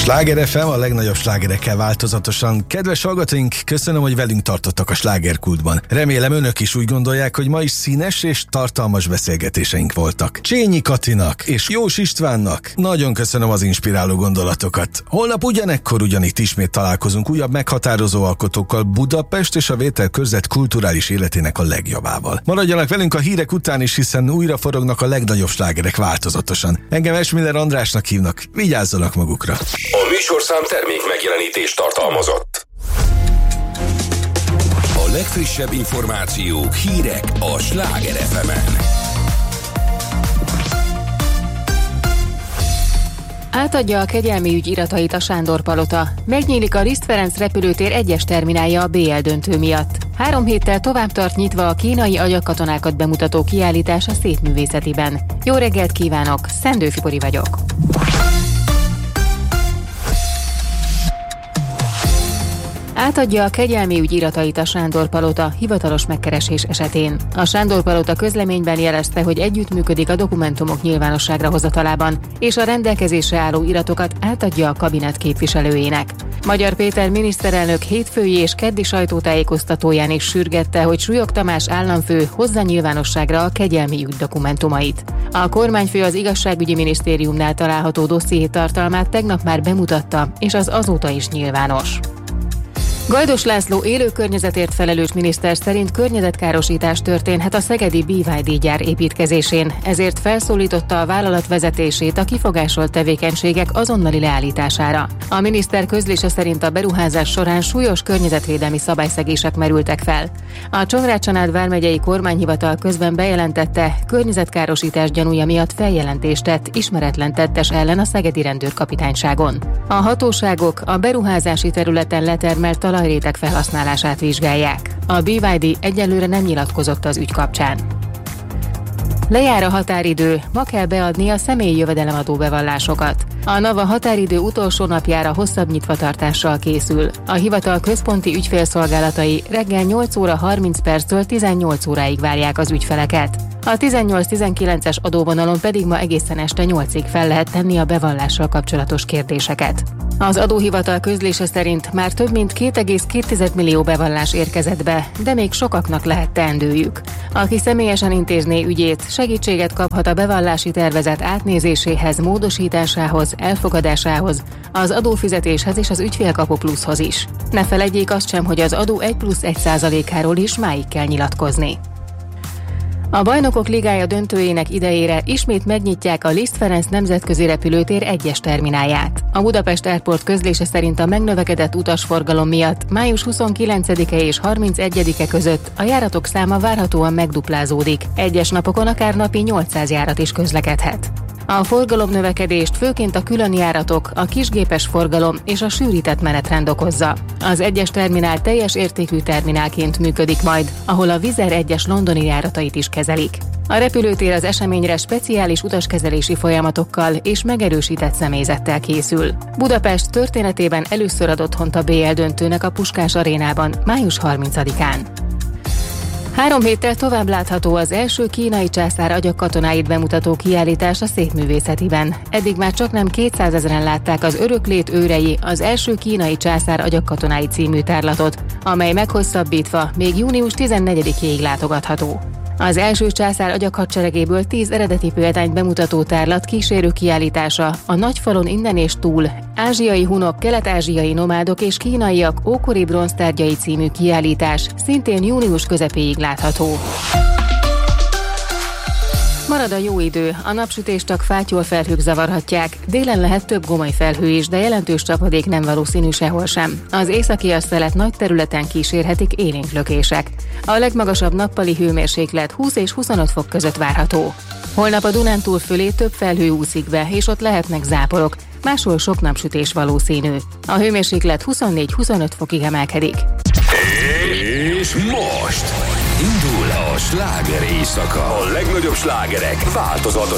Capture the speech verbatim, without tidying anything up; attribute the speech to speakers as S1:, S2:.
S1: Sláger ef em, a legnagyobb slágerekkel változatosan. Kedves hallgatóink, köszönöm, hogy velünk tartottak a slágerkultban. Remélem önök is úgy gondolják, hogy ma is színes és tartalmas beszélgetéseink voltak. Csényi Katinak és Jós Istvánnak nagyon köszönöm az inspiráló gondolatokat. Holnap ugyanekkor ugyanitt ismét találkozunk újabb meghatározó alkotókkal Budapest és a Vételkörzet kulturális életének a legjobbával. Maradjanak velünk a hírek után is, hiszen újra forognak a legnagyobb slágerek változatosan. Engem Esmiller Andrásnak hívnak, vigyázzanak magukra.
S2: A műsorszám termék megjelenítést tartalmazott. A legfrissebb információk, hírek a Sláger ef emen.
S3: Átadja a kegyelmi ügy iratait a Sándor Palota. Megnyílik a Liszt Ferenc repülőtér egyes terminálja a bé el döntő miatt. Három héttel tovább tart nyitva a kínai agyakkatonákat bemutató kiállítás a Szépművészetiben. Jó reggelt kívánok, Szendő Fibori vagyok. Átadja a kegyelmi ügy iratait a Sándor Palota hivatalos megkeresés esetén. A Sándor Palota közleményben jelezte, hogy együttműködik a dokumentumok nyilvánosságra hozatalában, és a rendelkezésre álló iratokat átadja a kabinet képviselőjének. Magyar Péter miniszterelnök hétfői és keddi sajtótájékoztatóján is sürgette, hogy Súlyog Tamás államfő hozza nyilvánosságra a kegyelmi ügy dokumentumait. A kormányfő az igazságügyi minisztériumnál található dosszié tartalmát tegnap már bemutatta, és az azóta is nyilvános. Gajdos László élő környezetért felelős miniszter szerint környezetkárosítás történhet a szegedi bé vé dé gyár építkezésén, ezért felszólította a vállalat vezetését a kifogásolt tevékenységek azonnali leállítására. A miniszter közlése szerint a beruházás során súlyos környezetvédelmi szabályszegések merültek fel. A Csongrád-Csanád vármegyei kormányhivatal közben bejelentette, környezetkárosítás gyanúja miatt feljelentést tett ismeretlen tettes ellen a szegedi rendőrkapitányságon. A hatóságok a beruházási területen letermelt talajréteg felhasználását vizsgálják. A bé vé dé egyelőre nem nyilatkozott az ügy kapcsán. Lejár a határidő, ma kell beadni a személyi jövedelemadó bevallásokat. A NAVA határidő utolsó napjára hosszabb nyitvatartással készül. A hivatal központi ügyfélszolgálatai reggel nyolc óra harminc perctől tizennyolc óráig várják az ügyfeleket. A tizennyolc-tizenkilences adóvonalon pedig ma egészen este nyolcig fel lehet tenni a bevallással kapcsolatos kérdéseket. Az adóhivatal közlése szerint már több mint két egész két millió bevallás érkezett be, de még sokaknak lehet teendőjük. Aki személyesen intézné ügyét, segítséget kaphat a bevallási tervezet átnézéséhez, módosításához, elfogadásához, az adófizetéshez és az ügyfélkapu pluszhoz is. Ne feledjék azt sem, hogy az adó egy plusz egy százalékáról is máig kell nyilatkozni. A Bajnokok Ligája döntőjének idejére ismét megnyitják a Liszt Ferenc nemzetközi repülőtér egyes terminálját. A Budapest Airport közlése szerint a megnövekedett utasforgalom miatt május huszonkilencedike és harmincegyedike között a járatok száma várhatóan megduplázódik. Egyes napokon akár napi nyolcszáz járat is közlekedhet. A forgalomnövekedést főként a külön járatok, a kisgépes forgalom és a sűrített menetrend okozza. Az egyes terminál teljes értékű terminálként működik majd, ahol a Wizz Air egyes londoni járatait is kezelik. A repülőtér az eseményre speciális utaskezelési folyamatokkal és megerősített személyzettel készül. Budapest történetében először ad otthont a bé el döntőnek a Puskás Arénában május harmincadikán. Három héttel tovább látható az első kínai császár agyakkatonáit bemutató kiállítás a Szépművészetiben. Eddig már csaknem kétszázezren látták az Öröklét őrei, az első kínai császár agyakkatonáit című tárlatot, amely meghosszabbítva még június tizennegyedikéig látogatható. Az első császár agyakhadseregéből tíz eredeti példányt bemutató tárlat kísérő kiállítása a Nagyfalon innen és túl, ázsiai hunok, kelet-ázsiai nomádok és kínaiak ókori bronztárgyai című kiállítás szintén június közepéig látható. Marad a jó idő, a napsütést csak fátyol felhők zavarhatják, délen lehet több gomoly felhő is, de jelentős csapadék nem valószínű sehol sem. Az északias szelet nagy területen kísérhetik élénk lökések. A legmagasabb nappali hőmérséklet húsz és huszonöt fok között várható. Holnap a Dunántúl fölé több felhő úszik be, és ott lehetnek záporok, máshol sok napsütés valószínű. A hőmérséklet huszonnégy-huszonöt fokig emelkedik.
S2: És most indul a sláger éjszaka. A legnagyobb slágerek változatos